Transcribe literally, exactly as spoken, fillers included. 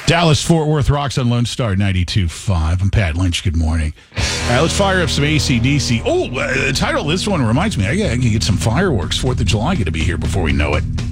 Dallas Fort Worth rocks on Lone Star ninety-two point five. I'm Pat Lynch. Good morning. All right, let's fire up some A C D C. Oh, uh, the title of this one reminds me. I, I can get some fireworks. fourth of July going to be here before we know it.